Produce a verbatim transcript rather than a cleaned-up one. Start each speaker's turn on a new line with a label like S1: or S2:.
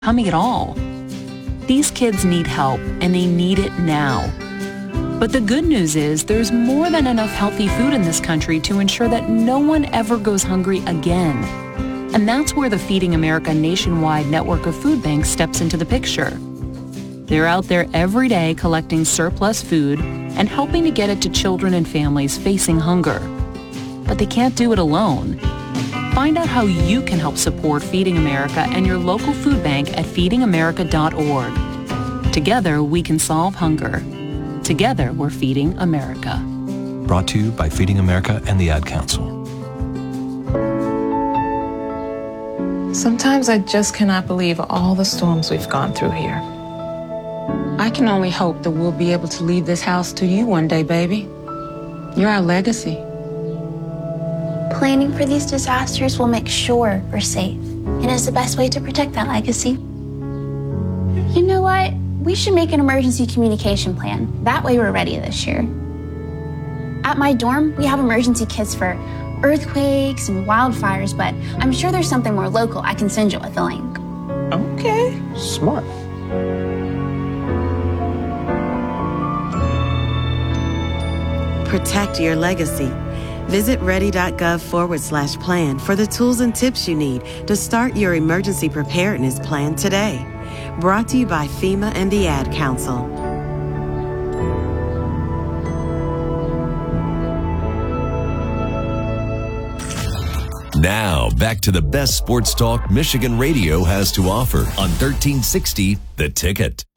S1: coming at all. These kids need help, and they need it now. But the good news is there's more than enough healthy food in this country to ensure that no one ever goes hungry again. And that's where the Feeding America nationwide network of food banks steps into the picture. They're out there every day collecting surplus food and helping to get it to children and families facing hunger. But they can't do it alone. Find out how you can help support Feeding America and your local food bank at feeding america dot org. Together, we can solve hunger. Together, we're Feeding America.
S2: Brought to you by Feeding America and the Ad Council.
S3: Sometimes I just cannot believe all the storms we've gone through here.
S4: I can only hope that we'll be able to leave this house to you one day, baby. You're our legacy.
S5: Planning for these disasters will make sure we're safe, and is the best way to protect that legacy. You know what? We should make an emergency communication plan. That way we're ready this year. At my dorm, we have emergency kits for earthquakes and wildfires, but I'm sure there's something more local I can send you with a link.
S6: Okay, smart.
S7: Protect your legacy. Visit ready.gov forward slash plan for the tools and tips you need to start your emergency preparedness plan today. Brought to you by FEMA and the Ad Council.
S8: Now, back to the best sports talk Michigan radio has to offer on thirteen sixty The Ticket.